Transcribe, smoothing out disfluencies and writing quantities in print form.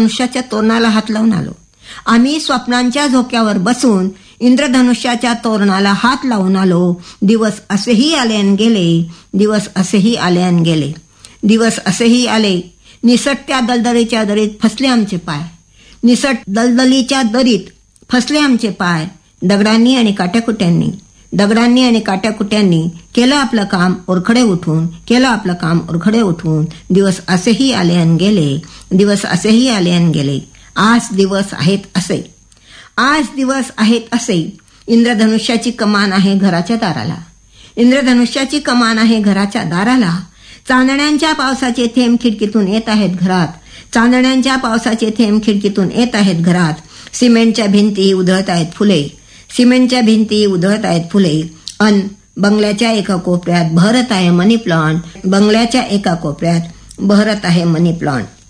इंद्रधनुष्याच्या तोरणाला हात लावून आलो. आम्ही स्वप्नांच्या झोक्यावर बसून इंद्रधनुष्याच्या तोरणाला हात लावून आलो. दिवस असेही आले आणि गेले, दिवस असेही आले आणि गेले, दिवस असेही आले. निसट त्या दलदलीच्या दरीत फसले आमचे पाय, निसट दलदलीच्या दरीत फसले आमचे पाय. दगडांनी आणि काट्याकुट्यांनी केलं आपलं काम ओरखडे उठून, केलं आपलं काम ओरखडे उठून. दिवस असेही आले आणि गेले, दिवस असेही आले आणि गेले. आज दिवस आहेत असे, आज दिवस आहेत असे. इंद्रधनुष्याची कमान आहे घराच्या दाराला, इंद्रधनुष्याची कमान आहे घराच्या दाराला. चांदण्यांच्या पावसाचे थेंब खिडकीतून येत आहेत घरात, चांदण्यांच्या पावसाचे थेंब खिडकीतून येत आहेत घरात. सिमेंटच्या भिंती उधळत आहेत फुले, सिमेंटच्या भिंती उधळत आहेत फुले. अन बंगल्याच्या एका कोपऱ्यात बहरत आहे मनी प्लांट, बंगल्याच्या एका कोपऱ्यात बहरत आहे मनी प्लांट.